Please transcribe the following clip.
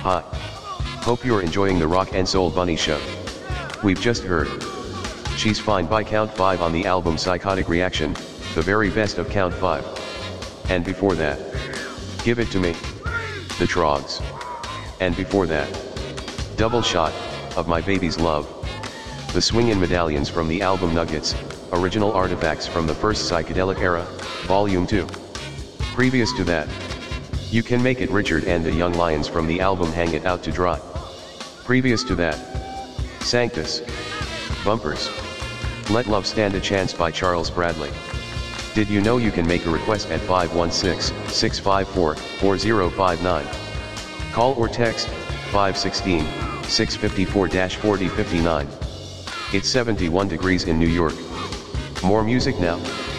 Hi. Hope you're enjoying the Rock and Soul Bunny show. We've just heard She's Fine by Count 5 on the album Psychotic Reaction, the very best of Count 5. And before that, Give It To Me, The Trogs. And before that, Double Shot, of My Baby's Love, the Swingin' Medallions from the album Nuggets, original artifacts from the first psychedelic era, Volume 2. Previous to that, You Can Make It Richard and the Young Lions from the album Hang It Out to Dry. Previous to that, Sanctus, Bumpers, Let Love Stand a Chance by Charles Bradley. Did you know you can make a request at 516-654-4059? Call or text 516-654-4059. It's 71 degrees in New York. More music now.